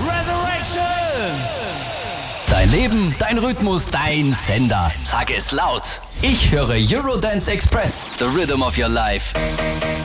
Resurrection! Dein Leben, dein Rhythmus, dein Sender. Sag es laut. Ich höre Eurodance Express, the rhythm of your life.